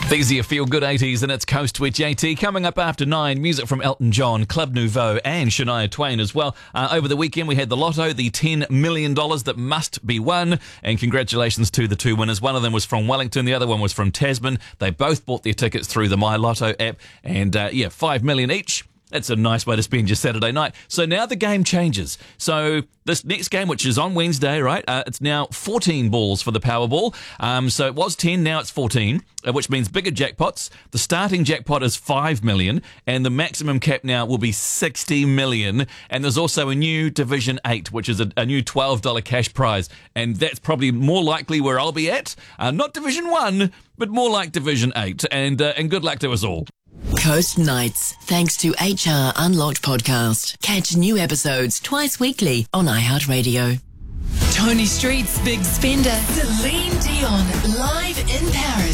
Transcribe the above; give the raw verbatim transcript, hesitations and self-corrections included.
These are your feel-good eighties, and it's Coast with J T. Coming up after nine, music from Elton John, Club Nouveau, and Shania Twain as well. Uh, over the weekend, we had the lotto, the ten million dollars that must be won, and congratulations to the two winners. One of them was from Wellington, the other one was from Tasman. They both bought their tickets through the My Lotto app, and uh, yeah, five million dollars each. That's a nice way to spend your Saturday night. So now the game changes. So this next game, which is on Wednesday, right, uh, it's now fourteen balls for the Powerball. Um, so it was ten, now it's fourteen, uh, which means bigger jackpots. The starting jackpot is five million dollars, and the maximum cap now will be sixty million dollars. And there's also a new Division eight, which is a, a new twelve dollars cash prize. And that's probably more likely where I'll be at. Uh, not Division one, but more like Division eight. And, uh, and good luck to us all. Coast Nights, thanks to H R Unlocked podcast. Catch new episodes twice weekly on iHeartRadio. Tony Street's Big Spender. Celine Dion, live in Paris.